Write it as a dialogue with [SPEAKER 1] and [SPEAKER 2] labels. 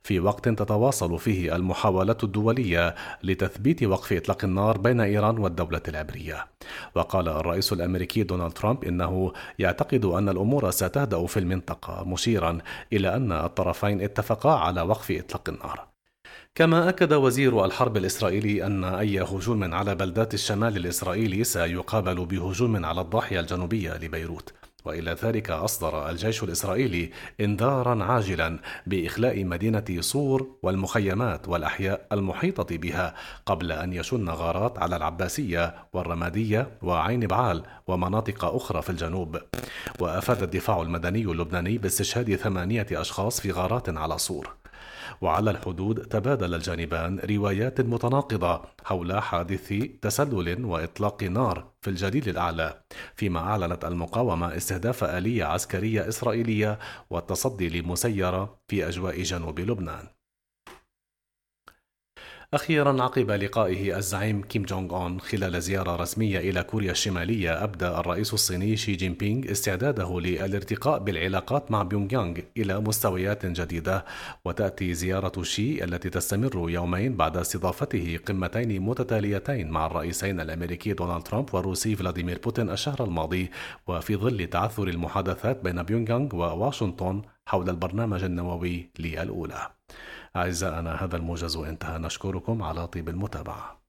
[SPEAKER 1] في وقت تتواصل فيه المحاولات الدولية لتثبيت وقف إطلاق النار بين إيران والدولة العبرية. وقال الرئيس الأمريكي دونالد ترامب إنه يعتقد أن الأمور ستهدأ في المنطقة، مشيرا إلى أن الطرفين اتفقا على وقف إطلاق النار. كما أكد وزير الحرب الإسرائيلي أن أي هجوم على بلدات الشمال الإسرائيلي سيقابل بهجوم على الضاحية الجنوبية لبيروت. وإلى ذلك أصدر الجيش الإسرائيلي إنذارا عاجلا بإخلاء مدينة صور والمخيمات والأحياء المحيطة بها قبل أن يشن غارات على العباسية والرمادية وعين بعال ومناطق أخرى في الجنوب. وأفاد الدفاع المدني اللبناني باستشهاد 8 أشخاص في غارات على صور. وعلى الحدود تبادل الجانبان روايات متناقضة حول حادث تسلل وإطلاق نار في الجليل الأعلى، فيما أعلنت المقاومة استهداف آلية عسكرية إسرائيلية والتصدي لمسيرة في أجواء جنوب لبنان. أخيرا، عقب لقائه الزعيم كيم جونغ أون خلال زيارة رسمية إلى كوريا الشمالية، أبدى الرئيس الصيني شي جين بينغ استعداده للارتقاء بالعلاقات مع بيونغ يانغ إلى مستويات جديدة. وتأتي زيارة شي التي تستمر يومين بعد استضافته قمتين متتاليتين مع الرئيسين الأمريكي دونالد ترامب والروسي فلاديمير بوتين الشهر الماضي، وفي ظل تعثر المحادثات بين بيونغ يانغ وواشنطن حول البرنامج النووي الأولى. أعزائنا، هذا الموجز انتهى، نشكركم على طيب المتابعة.